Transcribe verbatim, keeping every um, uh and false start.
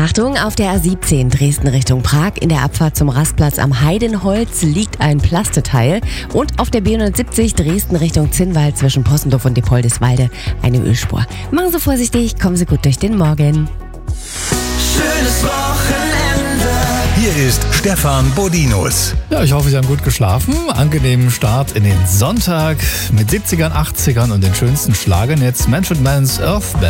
Achtung, auf der A siebzehn Dresden Richtung Prag in der Abfahrt zum Rastplatz am Heidenholz liegt ein Plasteteil und auf der B hundertsiebzig Dresden Richtung Zinnwald zwischen Possendorf und Diepoldeswalde eine Ölspur. Machen Sie vorsichtig, kommen Sie gut durch den Morgen. Schönes Wochenende. Hier ist Stefan Bodinus. Ja, ich hoffe, Sie haben gut geschlafen. Angenehmen Start in den Sonntag mit siebzigern, achtzigern und den schönsten Schlagern. Jetzt Manfred Mann's Earthband.